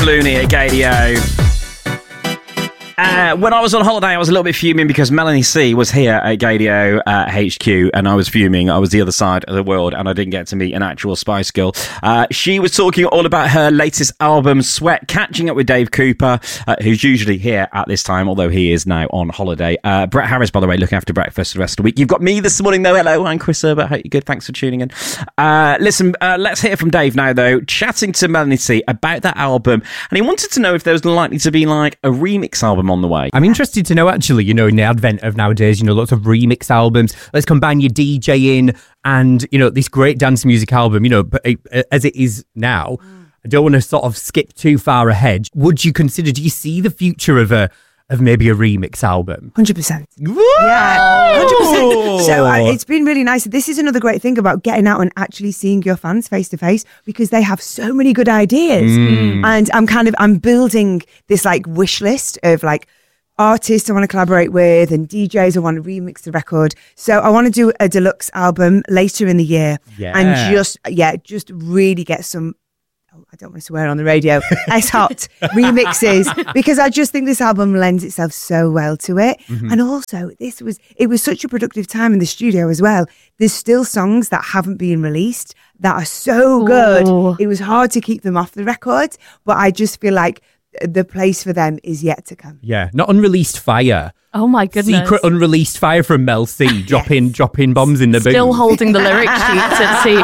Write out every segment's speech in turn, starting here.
Looney at Gadio. When I was on holiday, I was a little bit fuming because Melanie C was here at Gadio HQ, and I was fuming. I was the other side of the world, and I didn't get to meet an actual Spice Girl. She was talking all about her latest album, Sweat, catching up with Dave Cooper, who's usually here at this time, although he is now on holiday. Brett Harris, by the way, looking after breakfast the rest of the week. You've got me this morning, though. Hello, I'm Chris Herbert. Hope you're good. Thanks for tuning in. Listen, let's hear from Dave now, though, chatting to Melanie C about that album, and he wanted to know if there was likely to be like a remix album on the way. I'm interested to know, actually, in the advent of nowadays, lots of remix albums. Let's combine your DJing and, this great dance music album, but as it is now, I don't want to sort of skip too far ahead. Do you see the future of maybe a remix album? 100%. Yeah, 100%. So it's been really nice. This is another great thing about getting out and actually seeing your fans face to face, because they have so many good ideas. And I'm building this like wish list of like artists I want to collaborate with and DJs I want to remix the record. So I want to do a deluxe album later in the year and just really get some, I don't want to swear on the radio, hot remixes, because I just think this album lends itself so well to it. And also it was such a productive time in the studio as well. There's still songs that haven't been released that are so good. It was hard to keep them off the record, but I just feel like the place for them is yet to come. Yeah, not Unreleased Fire. Oh my goodness. Secret Unreleased Fire from Mel C. Dropping bombs in the boot. Still holding the lyric sheets,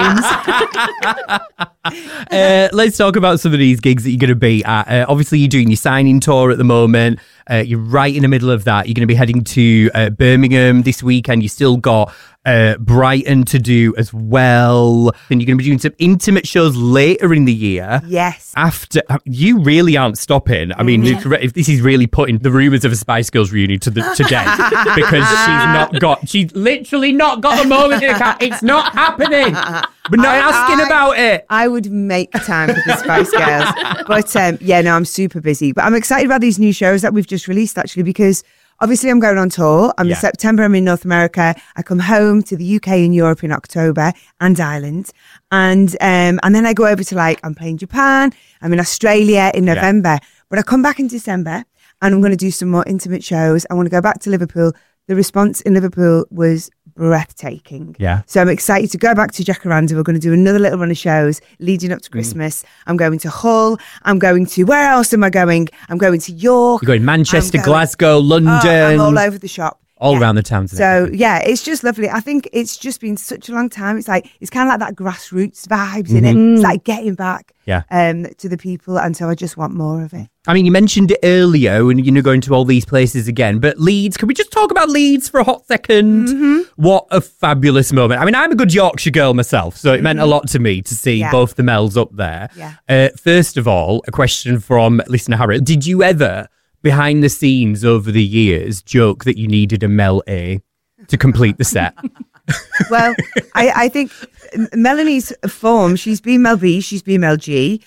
it seems. Let's talk about some of these gigs that you're going to be at. Obviously, you're doing your signing tour at the moment. You're right in the middle of that. You're going to be heading to Birmingham this weekend. You still got Brighton to do as well. And you're going to be doing some intimate shows later in the year. Yes. After you really aren't stopping. I mean, if this is really putting the rumours of a Spice Girls reunion to death, because she's literally not got a moment in the car. It's not happening. We're not asking about it. I would make time for the Spice Girls. But I'm super busy. But I'm excited about these new shows that we've just released, actually, because obviously I'm going on tour. In September, I'm in North America. I come home to the UK and Europe in October, and Ireland. And then I go over to I'm playing Japan. I'm in Australia in November. But I come back in December, and I'm going to do some more intimate shows. I want to go back to Liverpool. The response in Liverpool was breathtaking. Yeah. So I'm excited to go back to Jacaranda. We're going to do another little run of shows leading up to Christmas. I'm going to Hull. I'm going to, where else am I going? I'm going to York. You're going Manchester, Glasgow, London. I'm all over the shop. All around the towns. So it's just lovely. I think it's just been such a long time. It's kind of like that grassroots vibes in it. It's like getting back to the people, and so I just want more of it. I mean, you mentioned it earlier, and going to all these places again. But Leeds, can we just talk about Leeds for a hot second? What a fabulous moment! I mean, I'm a good Yorkshire girl myself, so it meant a lot to me to see both the Mels up there. First of all, a question from listener Harry: did you ever, behind the scenes over the years, joke that you needed a Mel A to complete the set? Well, I think Melanie's form, she's been Mel B, she's been Mel G.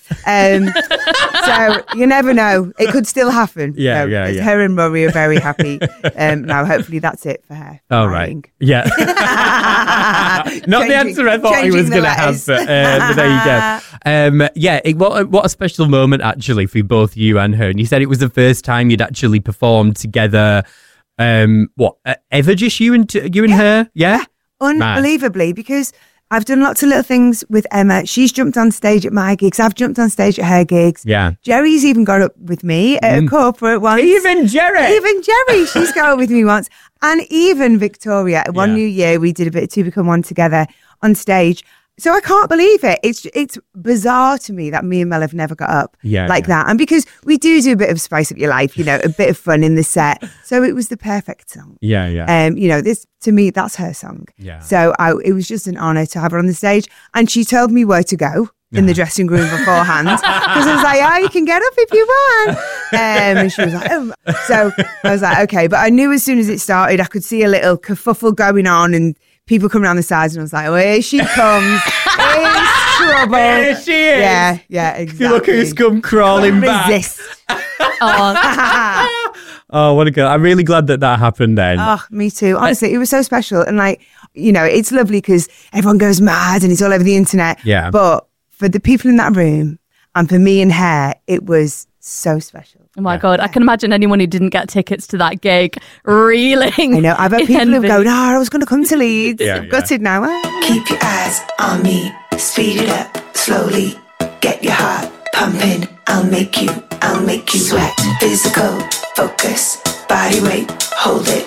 So you never know. It could still happen. Her and Murray are very happy. Now, hopefully that's it for her. All right. Yeah. Not the answer I thought he was going to have, but there you go. What a special moment, actually, for both you and her. And you said it was the first time you'd actually performed together. Ever just you and her? Yeah. Unbelievably, because I've done lots of little things with Emma. She's jumped on stage at my gigs. I've jumped on stage at her gigs. Yeah. Jerry's even got up with me at a corporate once. Even Jerry. She's got up with me once. And even Victoria. One New Year, we did a bit of Two Become One together on stage. So I can't believe it. It's bizarre to me that me and Mel have never got up that. And because we do a bit of spice up your life, a bit of fun in the set. So it was the perfect song. Yeah. This, to me, that's her song. Yeah. So it was just an honour to have her on the stage. And she told me where to go in the dressing room beforehand. Because I was like, you can get up if you want. And she was like, oh. So I was like, okay. But I knew as soon as it started, I could see a little kerfuffle going on and people come around the sides, and I was like, oh, here she comes. Here's trouble. Here she is. Yeah, exactly. Look who's come crawling back. Resist. Oh, what a girl. I'm really glad that happened then. Oh, me too. Honestly, it was so special. And it's lovely because everyone goes mad and it's all over the internet. Yeah. But for the people in that room And for me and her, it was so special. Oh my God, I can imagine anyone who didn't get tickets to that gig reeling. I know. I've had people who've gone, I was going to come to Leeds. Yeah, I'm gutted now. Keep your eyes on me. Speed it up slowly. Get your heart pumping. I'll make you sweat. Physical focus. Body weight. Hold it.